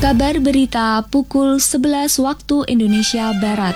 Kabar berita pukul 11 waktu Indonesia Barat.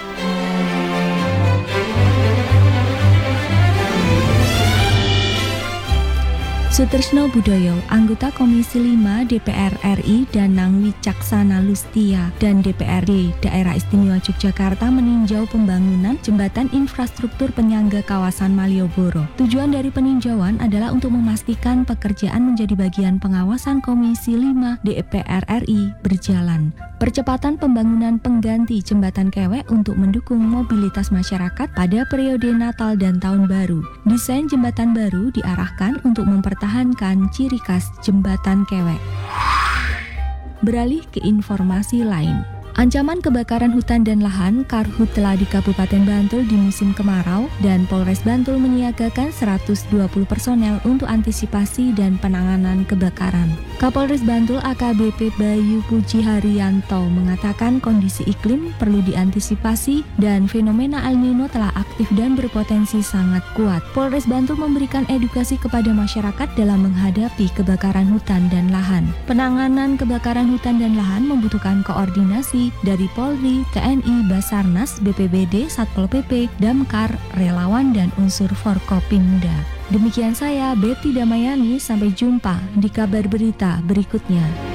Sutrisno Budoyo, anggota Komisi 5 DPR RI Danang Wicaksana Lustia dan DPRD Daerah Istimewa Yogyakarta meninjau pembangunan jembatan infrastruktur penyangga kawasan Malioboro. Tujuan dari peninjauan adalah untuk memastikan pekerjaan menjadi bagian pengawasan Komisi 5 DPR RI berjalan. Percepatan pembangunan pengganti jembatan Kewek untuk mendukung mobilitas masyarakat pada periode Natal dan Tahun Baru. Desain jembatan baru diarahkan untuk mempertahankan ciri khas jembatan Kewek. Beralih ke informasi lain. Ancaman kebakaran hutan dan lahan karhutla di Kabupaten Bantul di musim kemarau dan Polres Bantul menyiagakan 120 personel untuk antisipasi dan penanganan kebakaran. Kapolres Bantul AKBP Bayu Puji Haryanto mengatakan kondisi iklim perlu diantisipasi dan fenomena El Nino telah aktif dan berpotensi sangat kuat. Polres Bantul memberikan edukasi kepada masyarakat dalam menghadapi kebakaran hutan dan lahan. Penanganan kebakaran hutan dan lahan membutuhkan koordinasi dari Polri, TNI, Basarnas, BPBD, Satpol PP, Damkar, relawan, dan unsur Forkopimda. Demikian saya, Betty Damayani. Sampai jumpa di kabar berita berikutnya.